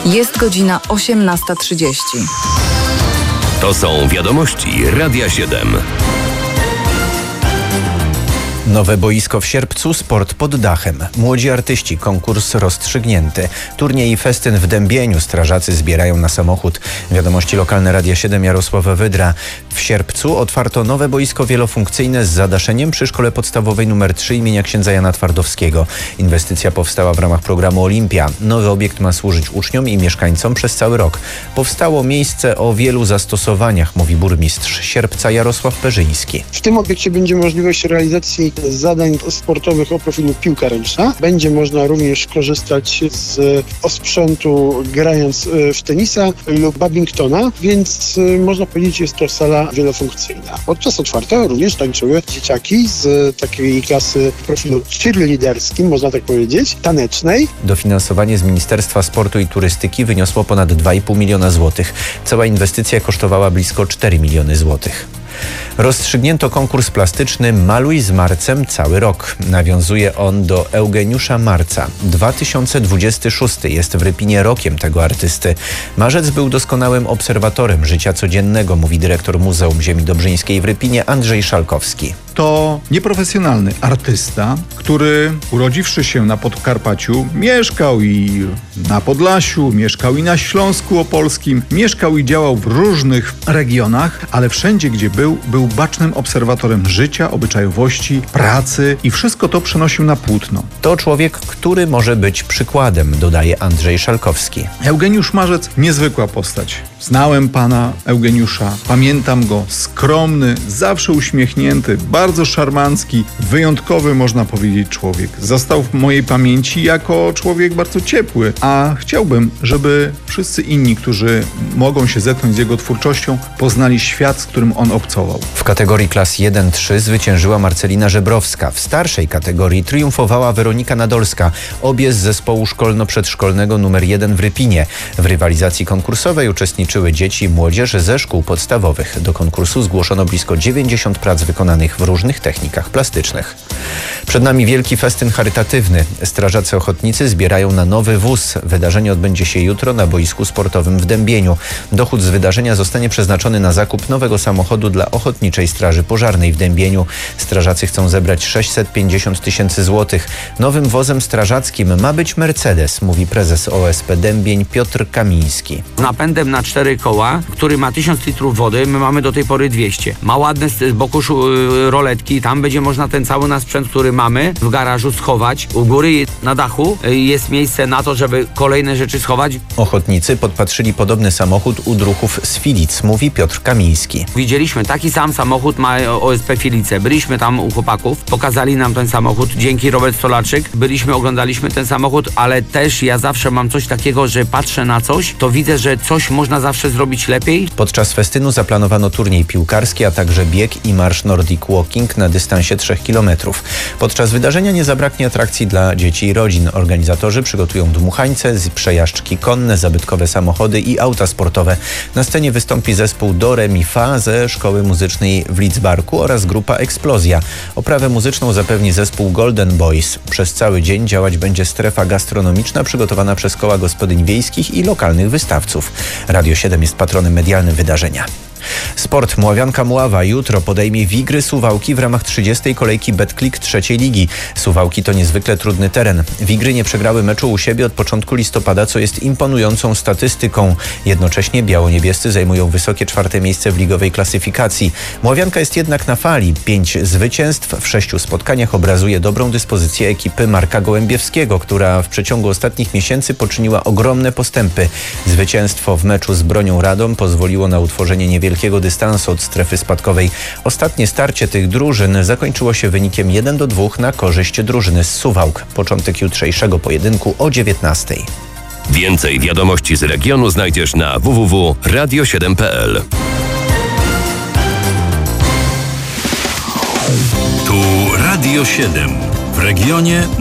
Jest godzina 18:30. To są wiadomości Radia 7. Nowe boisko w Sierpcu, sport pod dachem. Młodzi artyści, konkurs rozstrzygnięty. Turniej i festyn w Dębieniu, strażacy zbierają na samochód. Wiadomości lokalne Radia 7, Jarosława Wydra. W Sierpcu otwarto nowe boisko wielofunkcyjne z zadaszeniem przy Szkole Podstawowej nr 3 imienia księdza Jana Twardowskiego. Inwestycja powstała w ramach programu Olimpia. Nowy obiekt ma służyć uczniom i mieszkańcom przez cały rok. Powstało miejsce o wielu zastosowaniach, mówi burmistrz Sierpca Jarosław Perzyński. W tym obiekcie będzie możliwość realizacji zadań sportowych o profilu piłka ręczna. Będzie można również korzystać z osprzętu grając w tenisa lub badmintona, więc można powiedzieć, jest to sala wielofunkcyjna. Podczas otwarcia również tańczyły dzieciaki z takiej klasy w profilu cheerleaderskim, można tak powiedzieć, tanecznej. Dofinansowanie z Ministerstwa Sportu i Turystyki wyniosło ponad 2,5 miliona złotych. Cała inwestycja kosztowała blisko 4 miliony złotych. Rozstrzygnięto konkurs plastyczny Maluj z Marcem cały rok. Nawiązuje on do Eugeniusza Marca. 2026 jest w Rypinie rokiem tego artysty. Marzec był doskonałym obserwatorem życia codziennego, mówi dyrektor Muzeum Ziemi Dobrzyńskiej w Rypinie Andrzej Szalkowski. To nieprofesjonalny artysta, który urodziwszy się na Podkarpaciu, mieszkał i na Podlasiu, mieszkał i na Śląsku Opolskim, mieszkał i działał w różnych regionach, ale wszędzie, gdzie był bacznym obserwatorem życia, obyczajowości, pracy i wszystko to przenosił na płótno. To człowiek, który może być przykładem, dodaje Andrzej Szalkowski. Eugeniusz Marzec, niezwykła postać. Znałem pana Eugeniusza, pamiętam go, skromny, zawsze uśmiechnięty, bardzo szarmancki, wyjątkowy, można powiedzieć, człowiek. Został w mojej pamięci jako człowiek bardzo ciepły, a chciałbym, żeby wszyscy inni, którzy mogą się zetknąć z jego twórczością, poznali świat, z którym on obcował. W kategorii klas 1-3 zwyciężyła Marcelina Żebrowska. W starszej kategorii triumfowała Weronika Nadolska, obie z zespołu szkolno-przedszkolnego nr 1 w Rypinie. W rywalizacji konkursowej uczestniczyły dzieci i młodzież ze szkół podstawowych. Do konkursu zgłoszono blisko 90 prac wykonanych w różnych technikach plastycznych. Przed nami wielki festyn charytatywny. Strażacy ochotnicy zbierają na nowy wóz. Wydarzenie odbędzie się jutro na boisku sportowym w Dębieniu. Dochód z wydarzenia zostanie przeznaczony na zakup nowego samochodu dla Ochotniczej Straży Pożarnej w Dębieniu. Strażacy chcą zebrać 650 000 złotych. Nowym wozem strażackim ma być Mercedes, mówi prezes OSP Dębień Piotr Kamiński. Z napędem na 4 koła, który ma 1000 litrów wody, my mamy do tej pory 200. Ma ładne z boku roletki, tam będzie można ten cały nasz sprzęt, który mamy w garażu, schować. U góry na dachu jest miejsce na to, żeby kolejne rzeczy schować. Ochotnicy podpatrzyli podobny samochód u druhów z Filic, mówi Piotr Kamiński. Widzieliśmy, taki sam samochód ma OSP Filice. Byliśmy tam u chłopaków, pokazali nam ten samochód. Dzięki Robert Stolaczyk oglądaliśmy ten samochód, ale też ja zawsze mam coś takiego, że patrzę na coś, to widzę, że coś można zawsze zrobić lepiej. Podczas festynu zaplanowano turniej piłkarski, a także bieg i marsz Nordic Walking na dystansie 3 km. Podczas wydarzenia nie zabraknie atrakcji dla dzieci i rodzin. Organizatorzy przygotują dmuchańce, przejażdżki konne, zabytkowe samochody i auta sportowe. Na scenie wystąpi zespół Do Re Mi Fa ze Szkoły Muzycznej w Lidzbarku oraz grupa Eksplozja. Oprawę muzyczną zapewni zespół Golden Boys. Przez cały dzień działać będzie strefa gastronomiczna przygotowana przez koła gospodyń wiejskich i lokalnych wystawców. Radio 7 jest patronem medialnym wydarzenia. Sport. Mławianka Mława jutro podejmie Wigry Suwałki w ramach 30. kolejki Betclic trzeciej ligi. Suwałki to niezwykle trudny teren. Wigry nie przegrały meczu u siebie od początku listopada, co jest imponującą statystyką. Jednocześnie biało-niebiescy zajmują wysokie 4. miejsce w ligowej klasyfikacji. Mławianka jest jednak na fali. 5 zwycięstw w 6 spotkaniach obrazuje dobrą dyspozycję ekipy Marka Gołębiewskiego, która w przeciągu ostatnich miesięcy poczyniła ogromne postępy. Zwycięstwo w meczu z Bronią Radom pozwoliło na utworzenie niewielkiego dystansu od strefy spadkowej. Ostatnie starcie tych drużyn zakończyło się wynikiem 1-2 na korzyść drużyny z Suwałk. Początek jutrzejszego pojedynku o 19:00. Więcej wiadomości z regionu znajdziesz na www.radio7.pl. Tu Radio 7 w regionie